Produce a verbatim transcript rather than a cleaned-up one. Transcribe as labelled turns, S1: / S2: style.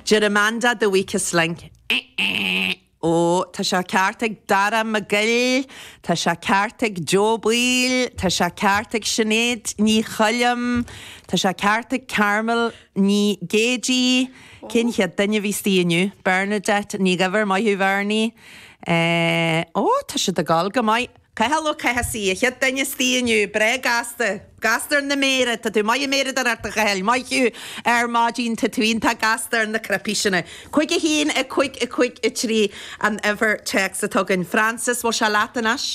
S1: Jeremanda the weakest link. Ó, tá sé ceartaigh Dara McGill, tá sé ceartaigh Joe Boyle, tá sé ceartaigh Sinead ní Chuillim, tá sé ceartaigh Carmel ní Gagey, cin chead duine bhí stíoniu, Bernadette ní gabhar maithú bharní. Ó, tá sé do gáil go mai. Caihalló caihasí, chead duine stíoniu, bre gasta. Gastar na mére, tá tú mai mére ar ar gael, mai hiú ar mágin tá tuín tá gastar na crapíisina. Cuig a hín a cuig a cuig a trí an ever text a tugan Francis, wa se latanas?